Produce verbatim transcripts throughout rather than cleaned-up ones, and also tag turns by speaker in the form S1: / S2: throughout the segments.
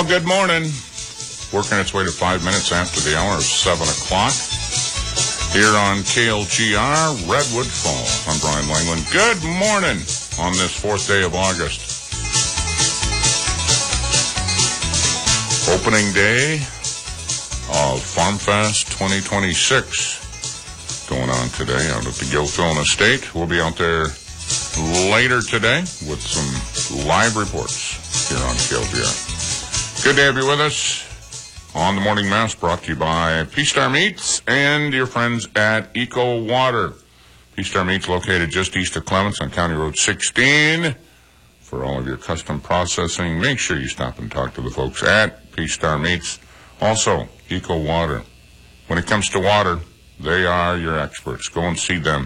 S1: Well, good morning. Working its way to five minutes after the hour of seven o'clock. Here on K L G R, Redwood Falls. I'm Brian Langland. Good morning on this fourth day of August. Opening day of Farm Fest twenty twenty-six going on today out at the Gilfillan Estate. We'll be out there later today with some live reports here on K L G R. Good to have you with us on the Morning Mass, brought to you by P-Star Meats and your friends at Eco Water. P-Star Meats located just east of Clements on County Road sixteen. For all of your custom processing, make sure you stop and talk to the folks at P-Star Meats. Also, Eco Water. When it comes to water, they are your experts. Go and see them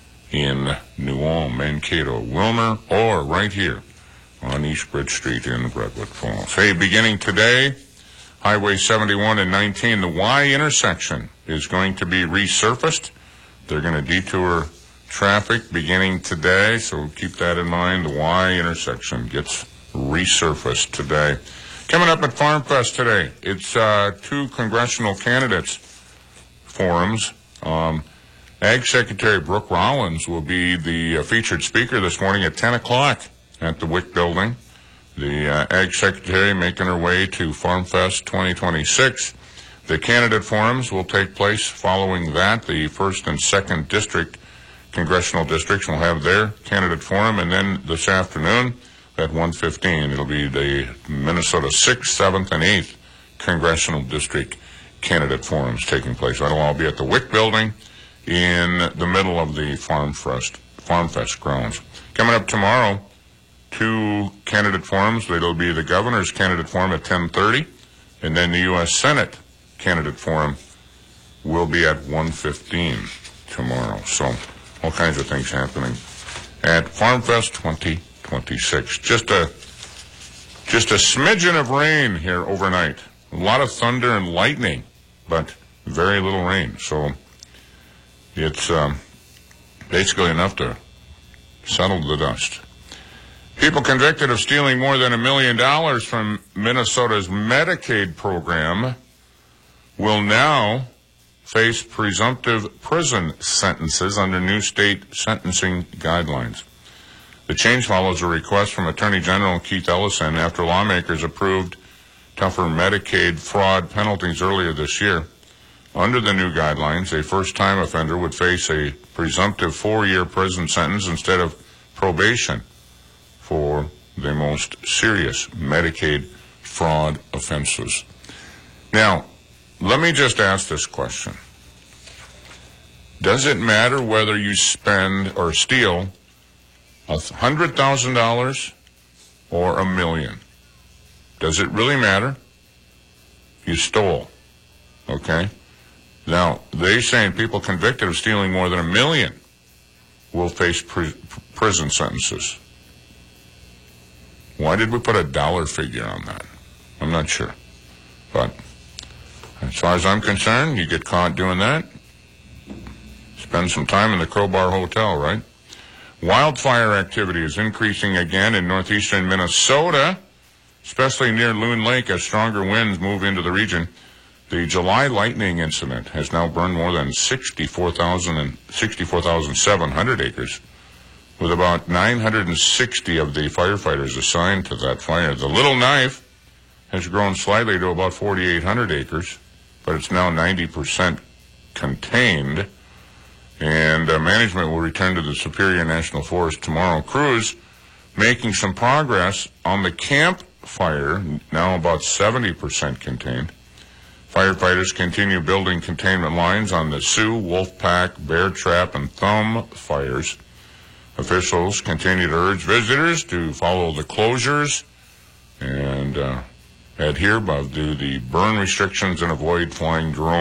S1: in New Ulm, Mankato, Wilmer, or right here on East Bridge Street in Redwood Falls. Hey, beginning today, Highway seventy-one and nineteen, the Y intersection is going to be resurfaced. They're going to detour traffic beginning today, so keep that in mind. The Y intersection gets resurfaced today. Coming up at Farm Fest today, it's uh, two congressional candidates forums. Um, Ag Secretary Brooke Rollins will be the uh, featured speaker this morning at ten o'clock at the W I C building. The uh, Ag Secretary making her way to Farm Fest twenty twenty-six. The candidate forums will take place following that. The first and second district, congressional districts will have their candidate forum, and then this afternoon at one fifteen, it'll be the Minnesota sixth, seventh, and eighth congressional district candidate forums taking place. That'll all be at the W I C building in the middle of the Farm Fest, Farm Fest grounds. Coming up tomorrow, two candidate forums. It'll be the governor's candidate forum at ten thirty, and then the U S Senate candidate forum will be at one fifteen tomorrow. So all kinds of things happening at Farm Fest twenty twenty-six. Just a just a smidgen of rain here overnight. A lot of thunder and lightning, but very little rain. So it's um, basically enough to settle the dust. People convicted of stealing more than a million dollars from Minnesota's Medicaid program will now face presumptive prison sentences under new state sentencing guidelines. The change follows a request from Attorney General Keith Ellison after lawmakers approved tougher Medicaid fraud penalties earlier this year. Under the new guidelines, a first-time offender would face a presumptive four-year prison sentence instead of probation for the most serious Medicaid fraud offenses. Now, let me just ask this question. Does it matter whether you spend or steal one hundred thousand dollars or a million? Does it really matter? You stole, okay? Now, they're saying people convicted of stealing more than a million will face pr- prison sentences. Why did we put a dollar figure on that? I'm not sure. But as far as I'm concerned, you get caught doing that, spend some time in the Crowbar Hotel, right? Wildfire activity is increasing again in northeastern Minnesota, especially near Loon Lake as stronger winds move into the region. The July lightning incident has now burned more than sixty-four thousand and sixty-four thousand seven hundred acres, with about nine hundred sixty of the firefighters assigned to that fire. The Little Knife has grown slightly to about forty-eight hundred acres, but it's now ninety percent contained, and uh, management will return to the Superior National Forest tomorrow. Crews making some progress on the Camp Fire, now about seventy percent contained. Firefighters continue building containment lines on the Sioux, Wolfpack, Bear Trap, and Thumb fires. Officials continue to urge visitors to follow the closures and uh, adhere to the burn restrictions and avoid flying drones.